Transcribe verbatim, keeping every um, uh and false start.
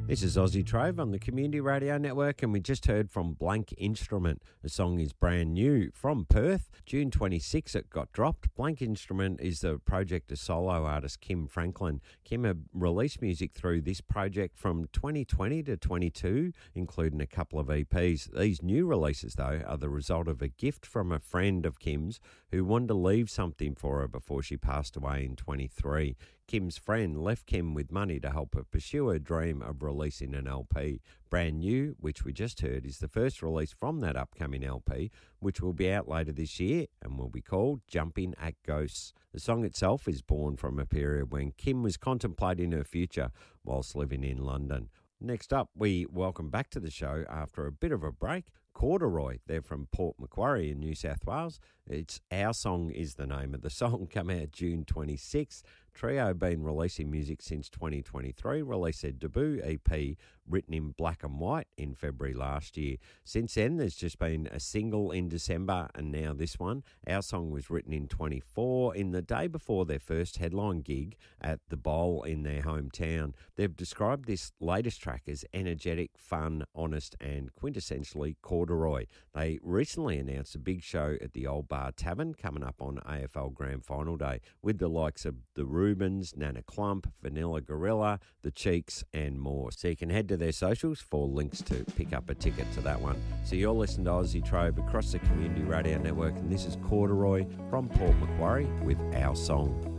This is Aussie Trove on the Community Radio Network, and we just heard from Blank Instrument. The song is brand new from Perth. June twenty-sixth it got dropped. Blank Instrument is the project of solo artist Kim Franklin. Kim had released music through this project from twenty twenty to twenty-two, including a couple of E Ps. These new releases, though, are the result of a gift from a friend of Kim's who wanted to leave something for her before she passed away in twenty-three. Kim's friend left Kim with money to help her pursue her dream of releasing an L P. Brand New, which we just heard, is the first release from that upcoming L P, which will be out later this year and will be called Jumping at Ghosts. The song itself is born from a period when Kim was contemplating her future whilst living in London. Next up, we welcome back to the show after a bit of a break, Corduroy. They're from Port Macquarie in New South Wales. It's Our Song is the name of the song, come out June twenty-sixth. Trio been releasing music since twenty twenty-three, released their debut E P written in black and white in February last year. Since then, there's just been a single in December and now this one. Our Song was written in twenty-four, in the day before their first headline gig at the Bowl in their hometown. They've described this latest track as energetic, fun, honest and quintessentially corduroy. They recently announced a big show at the Old Bar Tavern coming up on A F L Grand Final Day with the likes of the Rubens, Nana Clump, Vanilla Gorilla, The Cheeks and more. So you can head to their socials for links to pick up a ticket to that one. So you're listening to Aussie Trove across the Community Radio Network, and this is Corduroy from Port Macquarie with Our Song.